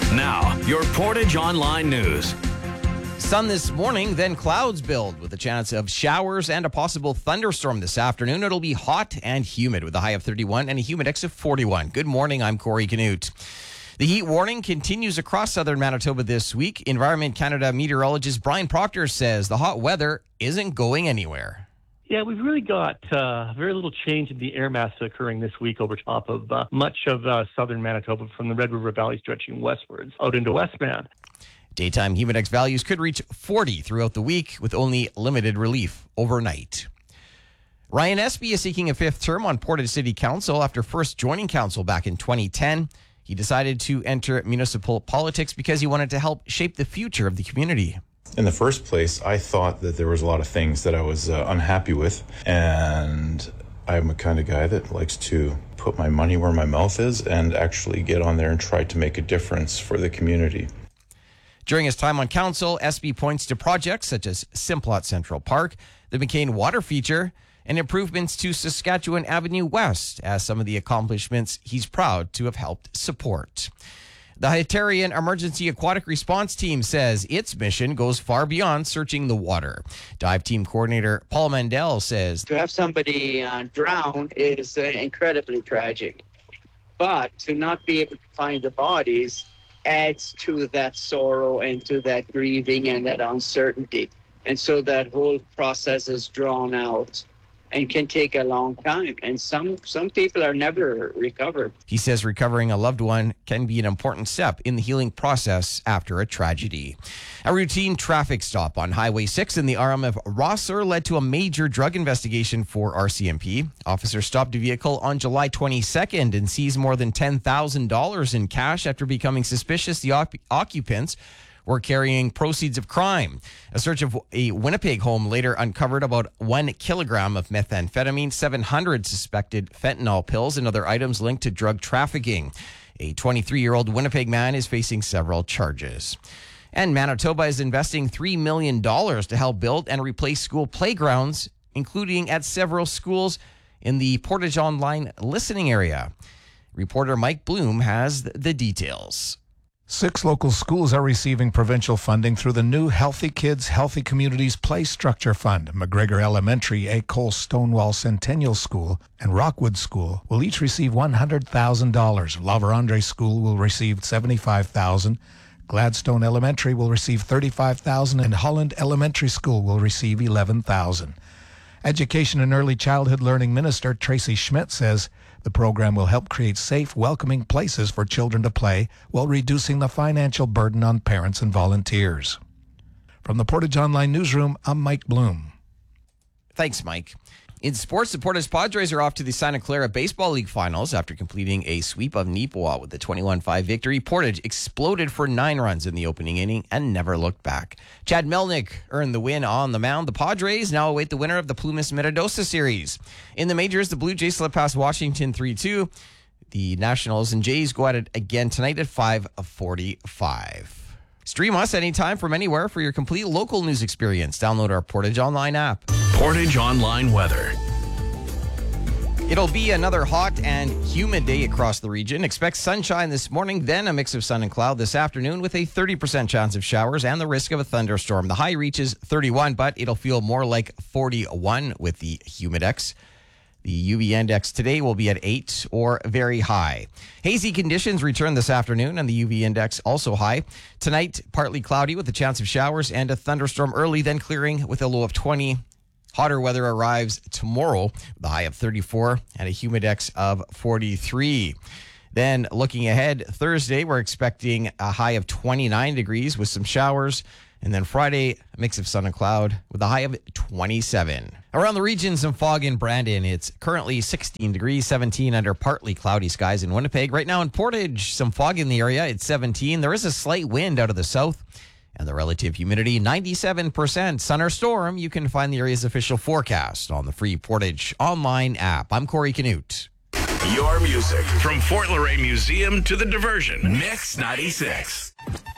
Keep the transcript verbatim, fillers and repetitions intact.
Now, your Portage Online News. Sun this morning, then clouds build with a chance of showers and a possible thunderstorm this afternoon. It'll be hot and humid with a high of thirty-one and a humidex of forty-one. Good morning, I'm Corey Canute. The heat warning continues across southern Manitoba this week. Environment Canada meteorologist Brian Proctor says the hot weather isn't going anywhere. Yeah, we've really got uh, very little change in the air mass occurring this week over top of uh, much of uh, southern Manitoba from the Red River Valley stretching westwards out into Westman. Daytime humidex values could reach forty throughout the week with only limited relief overnight. Ryan Espy is seeking a fifth term on Portage City Council after first joining council back in twenty ten. He decided to enter municipal politics because he wanted to help shape the future of the community. In the first place, I thought that there was a lot of things that I was uh, unhappy with, and I'm a kind of guy that likes to put my money where my mouth is and actually get on there and try to make a difference for the community. During his time on council, Espy points to projects such as Simplot Central Park, the McCain Water Feature, and improvements to Saskatchewan Avenue West as some of the accomplishments he's proud to have helped support. The Hytarian Emergency Aquatic Response Team says its mission goes far beyond searching the water. Dive Team Coordinator Paul Mandel says, to have somebody uh, drown is uh, incredibly tragic, but to not be able to find the bodies adds to that sorrow and to that grieving and that uncertainty. And so that whole process is drawn out and can take a long time. And some some people are never recovered. He says recovering a loved one can be an important step in the healing process after a tragedy. A routine traffic stop on Highway six in the R M of Rosser led to a major drug investigation for R C M P. Officers stopped a vehicle on July twenty-second and seized more than ten thousand dollars in cash after becoming suspicious the op- occupants were carrying proceeds of crime. A search of a Winnipeg home later uncovered about one kilogram of methamphetamine, seven hundred suspected fentanyl pills, and other items linked to drug trafficking. A twenty-three-year-old Winnipeg man is facing several charges. And Manitoba is investing three million dollars to help build and replace school playgrounds, including at several schools in the Portage Online listening area. Reporter Mike Bloom has the details. Six local schools are receiving provincial funding through the new Healthy Kids, Healthy Communities Play Structure Fund. McGregor Elementary, Acole Stonewall Centennial School, and Rockwood School will each receive one hundred thousand dollars. La Vérendrye School will receive seventy-five thousand dollars. Gladstone Elementary will receive thirty-five thousand dollars, and Holland Elementary School will receive eleven thousand dollars. Education and Early Childhood Learning Minister Tracy Schmidt says the program will help create safe, welcoming places for children to play while reducing the financial burden on parents and volunteers. From the Portage Online Newsroom, I'm Mike Bloom. Thanks, Mike. In sports, the Portage Padres are off to the Santa Clara Baseball League Finals after completing a sweep of Neepawa with a twenty-one five victory. Portage exploded for nine runs in the opening inning and never looked back. Chad Melnick earned the win on the mound. The Padres now await the winner of the Plumas Metadosa Series. In the majors, the Blue Jays slip past Washington three two. The Nationals and Jays go at it again tonight at five forty-five. Stream us anytime from anywhere for your complete local news experience. Download our Portage Online app. Portage Online weather. It'll be another hot and humid day across the region. Expect sunshine this morning, then a mix of sun and cloud this afternoon with a thirty percent chance of showers and the risk of a thunderstorm. The high reaches thirty-one, but it'll feel more like forty-one with the humidex. The U V index today will be at eight or very high. Hazy conditions return this afternoon and the U V index also high. Tonight, partly cloudy with a chance of showers and a thunderstorm early, then clearing with a low of twenty. Hotter weather arrives tomorrow, the high of thirty-four and a humidex of forty-three. Then looking ahead, Thursday, we're expecting a high of twenty-nine degrees with some showers. And then Friday, a mix of sun and cloud with a high of twenty-seven. Around the region, some fog in Brandon. It's currently sixteen degrees, seventeen under partly cloudy skies in Winnipeg. Right now in Portage, some fog in the area. It's seventeen. There is a slight wind out of the south. And the relative humidity, ninety-seven percent. Sun or storm, you can find the area's official forecast on the free Portage Online app. I'm Corey Canute. Your music from Fort Laurier Museum to the diversion. Mix ninety-six.